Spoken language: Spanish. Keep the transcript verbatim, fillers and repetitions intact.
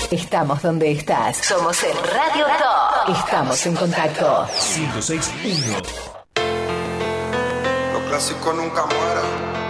Estamos donde estás. Somos el Radio Top. Estamos en contacto. ciento seis punto uno. Lo clásico nunca muere.